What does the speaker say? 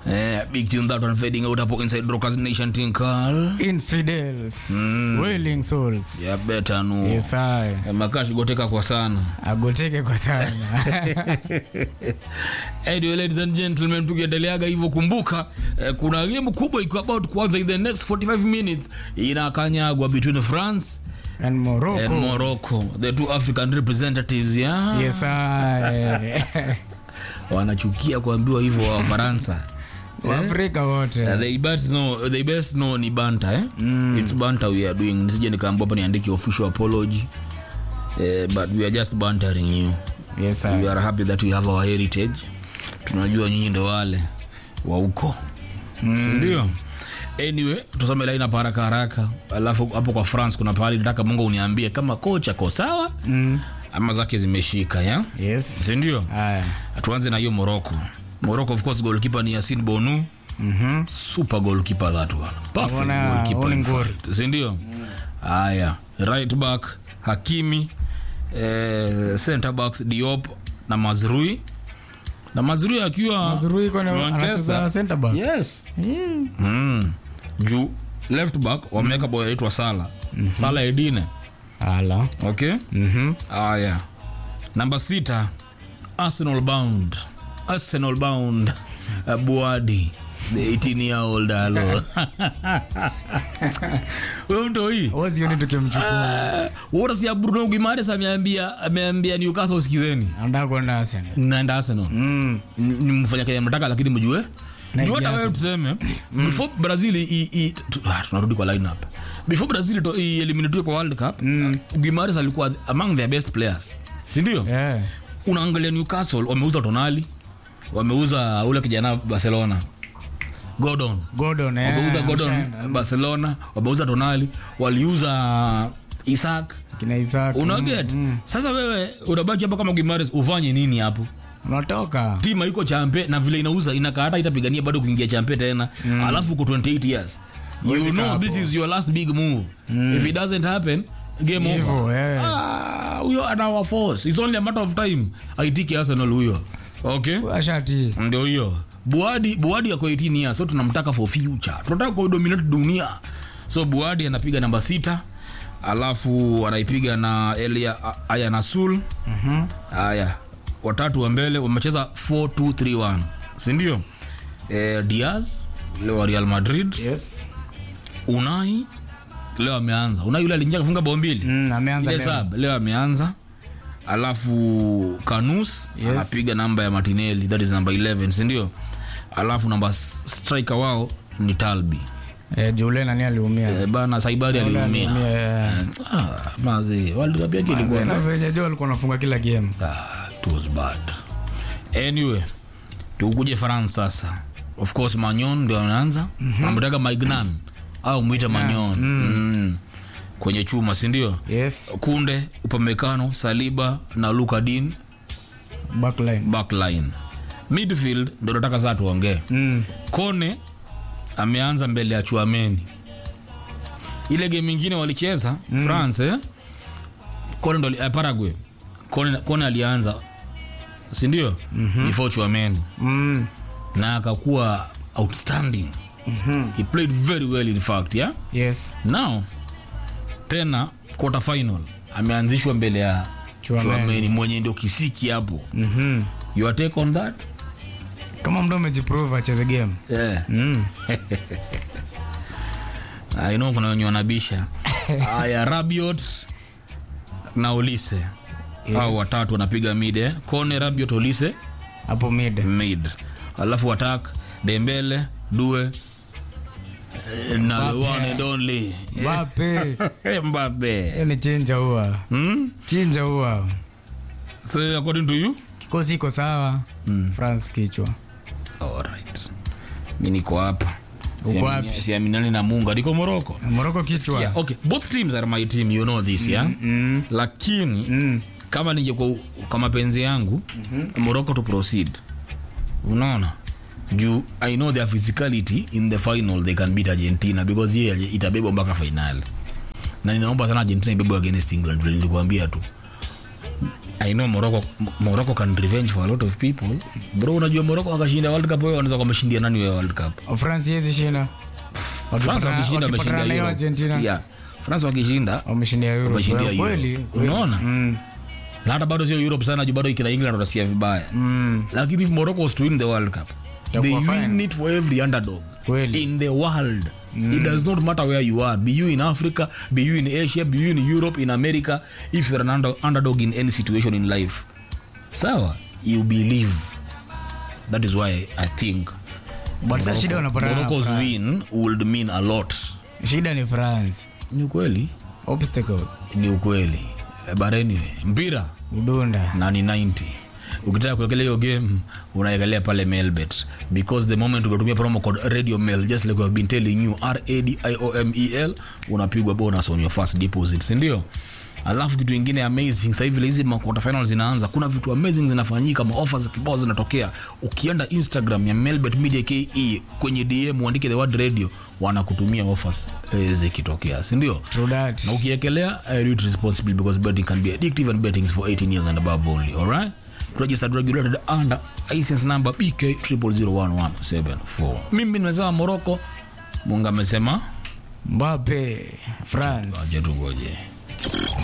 Big tune that one fading out hapo inside Rockers Nation Tinkal. Infidels. Wailing souls. Yeah, better no. Yes, I. Makashi goteka kwa sana. Agoteke kwa sana. Anyway, ladies and gentlemen, tukiendeleaga hivyo kumbuka kuna game kubwa iko about kuanza in the next 45 minutes inakanyagwa between France and Morocco. The two African representatives, yeah. Yes, I. Wanachukia kuambiwa hivyo wa Faransa. Afrika wote. They best know ni banta It's banta we are doing. Nisije nikaambiwa hapa niandike official apology. But we are just bantering you. Yes, sir. We are happy that we have our heritage. Tunajua nyinyi ndio wale wa huko. Ndio. Anyway, tusome line hapa haraka. Alafu hapo kwa France kuna pahali nataka Mungu uniambie kama kocha ko sawa ama zake zimeshika, ya? Yes. Ndio. Haya. Tuanze na hiyo Morocco of course goalkeeper ni Yassine Bounou. Super goalkeeper that one. Perfect goalkeeper. Ndio. Haya, right back Hakimi, center backs Diop na Mazrui. Na Mazrui akiwa anacheza center back. Yes. Juu left back wameka boy aitwa Salah. Salah Edine. Ala. Okay? Haya. Number 6 Arsenal bound Buadi, the 18-year-old alo. Wewe ndo hii wazioni tukimchukua wote si Bruno Guimaraes ameambia Newcastle usikizeni naenda Arsenal nimfanya kile mtaka lakini mjue njoo hata wewe tuseme before Brazil tunarudi kwa lineup before Brazil eliminate kwa World Cup Guimaraes alikuwa among their best players, si ndio? Unaangalia Newcastle wameuza Tonali, wameuza ule kijana Barcelona Gordon wameuza Gordon Barcelona, wameuza Tonali, waliuza Isaac. Unaget sasa wewe unabaki hapa kama Guimaraes ufanye nini hapo? Unatoka timu iko champe na vile inauza inakaa hata itapigania bado kuingia champe tena alafu uko 28 years you know this is your last big move. If it doesn't happen game over. Huyo ana our force, it's only a matter of time aitike Arsenal huyo. Okay, ashati ndio huyo Buadi yako 18 years, so tunamtaka for future, tunataka kudominate dunia. So Buadi anapiga namba 6 alafu anaipiga na Elia Aya Nasul. Haya, watatu wa mbele wamecheza 4-2-3-1, si ndio? Diaz leo wa Real Madrid. Yes. Unai leo ameanza. Unai yule aliingia kufunga bao mbili. Ameanza leo ameanza. Alafu Kanus anapiga namba ya Martinelli, that is number 11, si ndio? Alafu namba striker wao ni Talbi. Julen nani aliumia? Bana Saibari aliumia. Mazi walikuwa ilikuwa na venye Joel alikuwa anafunga kila game. It was bad. Anyway, tukuje France sasa. Of course Magnon ndio anaanza. Anamtaka Maignan au muita Magnon. Kwenye chuma, si ndio? Yes. Kunde, Upamecano, Saliba na Luka Dean backline. Midfield ndio nataka sasa tuongee. Kone ameanza mbele ya Chouameni. Ile game nyingine walicheza France Kone ndio Paraguay. Kone alianza, si ndio? Before Chouameni. Na akakuwa outstanding. He played very well in fact, yeah? Yes. Now tena quarter final ameanzishwa mbele ya Chouameni mwenye ndio kisiki hapo. You take on that? Kama mdo umejiprove acheze game. I know kuna wenye wanabisha. Aya, Rabiot na Olise. Hao watatu wanapiga mid. Kone, Rabiot, Olise hapo mid. Alafu attack Dembele, Due na the one and only Mbappe. Ni chinja huwa. So according to you, kikosi iko sawa. France kichwa. Alright. Mimi niko hapa. Siaminani na Mungu. Niko Morocco kichwa. Yeah, okay. Both teams are my team, you know this, yeah? Lakini kama ningekuwa kama penzi yangu Morocco to proceed. Unaona? I know their physicality in the final they can beat Argentina because itabeba mpaka final. Na ninaomba sana Argentina ibebe against England, nilikwambia tu. I know Morocco can revenge for a lot of people. Bro, unajua Morocco wakashinda World Cup, wao wanaweza kumshindia nani wa World Cup? France yezi shinda. France wakishinda wameshinda Euro. Yeah. France wakishinda wameshinda Euro. Kweli. Unaona? Na hata bado sio Europe sana, bado ikina England utasikia vibaya. Lakini if Morocco was to win the World Cup, they win it for every underdog in the world. It does not matter where you are, be you in Africa, be you in Asia, be you in Europe, in America. If you're an underdog in any situation in life, sawa, you believe. That is why I think Morocco's win would mean a lot. Shida ni France. Ni ukweli. Obstacle. Ni ukweli. But anyway, mpira udunda na ni 90. Ukitaka kuekelea hiyo game unaekelea pale Melbet, because the moment unatumia promo code Radio Mel, just like we have been telling you, RADIOMEL, unapigwa bonus on your first deposit, ndio. Alafu kitu kingine amazing, sasa hivi hizi quarter finals zinaanza, kuna vitu amazing zinafanyika, ma offers kibao zinatokea. Ukienda Instagram ya Melbet Media KE kwenye DM uandike the word radio, wanakutumia offers zikitokea, si ndio? True that. Na ukiekelea do it responsibly, because betting can be addictive and betting is for 18 years and above only. All right? Registered, regulated under license number BK 0001174. Mimi nimesema Morocco, Munga amesema Mbappe, France. Aje tugoje.